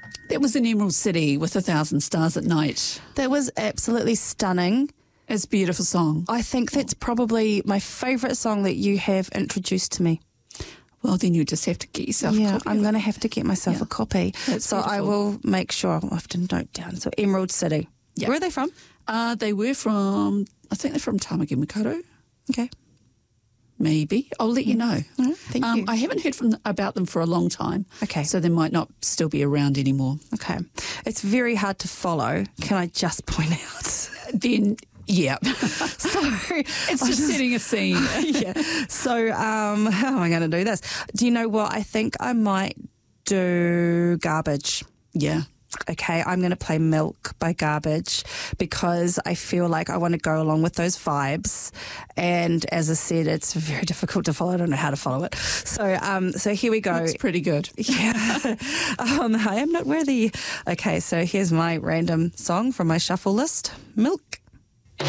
That was in Emerald City with 1,000 Stars at Night. That was absolutely stunning. It's a beautiful song. I think that's probably my favourite song that you have introduced to me. Well, then you just have to get yourself a copy. I'm going to have to get myself a copy. That's so beautiful. I will make sure. I'll have to note down. So Emerald City. Yeah. Where are they from? They were from, I think they're from Tamaki Makaurau. Okay. Maybe. I'll let you know. Thank you. I haven't heard about them for a long time. Okay. So they might not still be around anymore. Okay. It's very hard to follow, can I just point out? Then, yeah. So It's just setting a scene. yeah. So how am I going to do this? Do you know what? I think I might do Garbage. Yeah. Okay, I'm going to play Milk by Garbage because I feel like I want to go along with those vibes. And as I said, it's very difficult to follow. I don't know how to follow it. So here we go. It's pretty good. Yeah. I am not worthy. Okay, so here's my random song from my shuffle list. Milk.